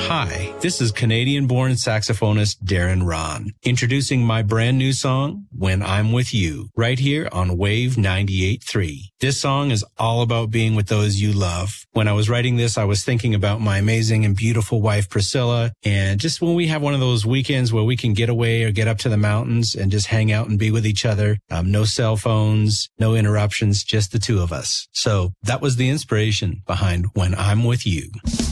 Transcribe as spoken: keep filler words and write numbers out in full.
Hi, this is Canadian-born saxophonist Darren Ron, introducing my brand new song, When I'm With You, right here on Wave ninety-eight point three. This song is all about being with those you love. When I was writing this, I was thinking about my amazing and beautiful wife, Priscilla, and just when we have one of those weekends where we can get away or get up to the mountains and just hang out and be with each other. Um, no cell phones, no interruptions, just the two of us. So that was the inspiration behind When I'm With You.